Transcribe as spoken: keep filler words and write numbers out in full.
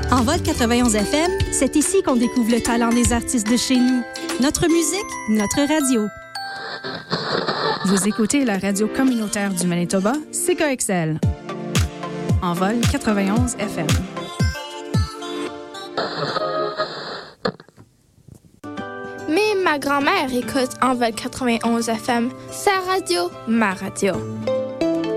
En Vol quatre-vingt-onze F M, c'est ici qu'on découvre le talent des artistes de chez nous. Notre musique, notre radio. Vous écoutez la radio communautaire du Manitoba, C K X L. En Vol quatre-vingt-onze F M. Mais ma grand-mère écoute En Vol quatre-vingt-onze F M, sa radio, ma radio.